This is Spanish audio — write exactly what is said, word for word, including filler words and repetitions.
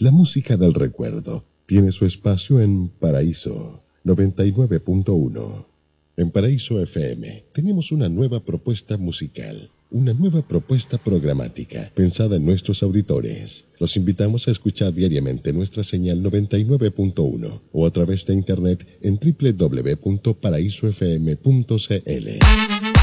La música del recuerdo tiene su espacio en Paraíso noventa y nueve punto uno. En Paraíso F M tenemos una nueva propuesta musical, una nueva propuesta programática pensada en nuestros auditores. Los invitamos a escuchar diariamente nuestra señal noventa y nueve punto uno o a través de internet en doble u doble u doble u punto paraíso f m punto c l.